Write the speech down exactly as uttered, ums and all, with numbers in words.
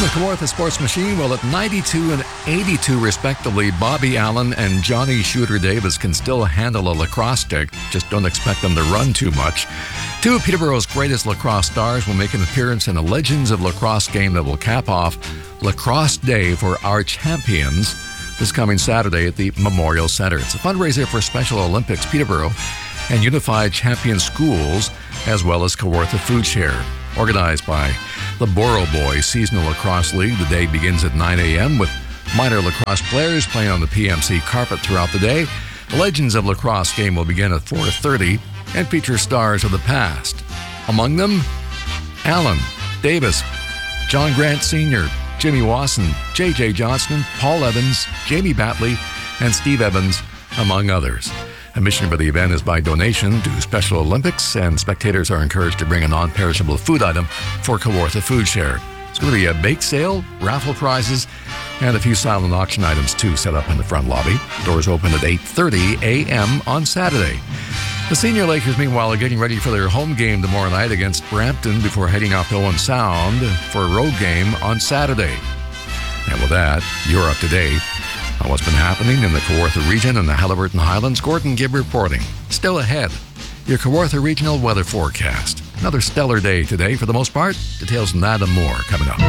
Kawartha Sports Machine, well, at ninety-two and eighty-two respectively, Bobby Allen and Johnny Shooter Davis can still handle a lacrosse stick. Just don't expect them to run too much. Two of Peterborough's greatest lacrosse stars will make an appearance in a Legends of Lacrosse game that will cap off Lacrosse Day for our champions this coming Saturday at the Memorial Center. It's a fundraiser for Special Olympics Peterborough and Unified Champion Schools, as well as Kawartha Food Share. Organized by the Borough Boys Seasonal Lacrosse League, the day begins at nine a.m. with minor lacrosse players playing on the P M C carpet throughout the day. The Legends of Lacrosse game will begin at four thirty and feature stars of the past. Among them, Allen, Davis, John Grant Senior, Jimmy Wasson, J J Johnston, Paul Evans, Jamie Batley, and Steve Evans, among others. Admission for the event is by donation to Special Olympics, and spectators are encouraged to bring a non-perishable food item for Kawartha Food Share. It's going to be a bake sale, raffle prizes, and a few silent auction items too set up in the front lobby. Doors open at eight thirty a.m. on Saturday. The Senior Lakers, meanwhile, are getting ready for their home game tomorrow night against Brampton before heading off to Owen Sound for a road game on Saturday. And with that, you're up to date on what's been happening in the Kawartha region and the Haliburton Highlands. Gordon Gibb reporting. Still ahead, your Kawartha regional weather forecast. Another stellar day today for the most part. Details on that and more coming up.